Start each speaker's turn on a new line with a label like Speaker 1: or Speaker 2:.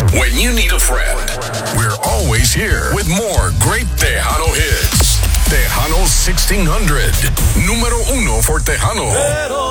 Speaker 1: When you need a friend, we're always here with more great Tejano hits. Tejano 1600. Número uno for Tejano.